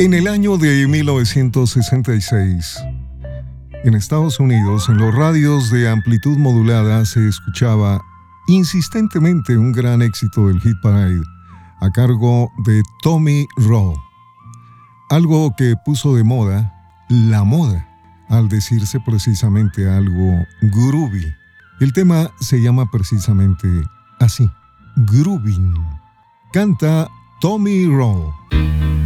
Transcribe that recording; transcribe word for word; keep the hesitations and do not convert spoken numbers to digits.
En el año de mil novecientos sesenta y seis, en Estados Unidos, en los radios de amplitud modulada se escuchaba insistentemente un gran éxito del Hit Parade a cargo de Tommy Roe. Algo que puso de moda la moda, al decirse precisamente algo groovy. El tema se llama precisamente así, Groovin'. Canta Tommy Roe.